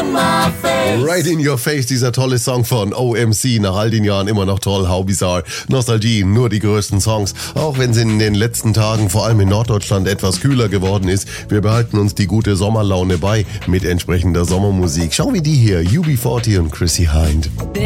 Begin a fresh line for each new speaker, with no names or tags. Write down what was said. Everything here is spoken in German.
in my face.
Right in your face, dieser tolle Song von OMC, nach all den Jahren immer noch toll, How Bizarre. Nostalgie, nur die größten Songs, auch wenn es in den letzten Tagen vor allem in Norddeutschland etwas kühler geworden ist. Wir behalten uns die gute Sommerlaune bei mit entsprechender Sommermusik. Schau wie die hier, UB40 und Chrissy Hind.